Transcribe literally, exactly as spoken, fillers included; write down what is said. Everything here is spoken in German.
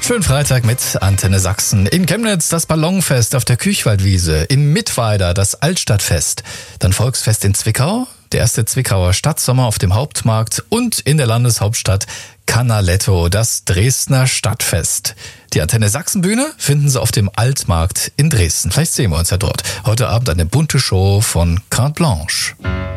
Schönen Freitag mit Antenne Sachsen. In Chemnitz das Ballonfest auf der Küchwaldwiese. In Mittweida das Altstadtfest. Dann Volksfest in Zwickau. Der erste Zwickauer Stadtsommer auf dem Hauptmarkt. Und in der Landeshauptstadt Canaletto, das Dresdner Stadtfest. Die Antenne Sachsen Bühne finden Sie auf dem Altmarkt in Dresden. Vielleicht sehen wir uns ja dort. Heute Abend eine bunte Show von Carte Blanche.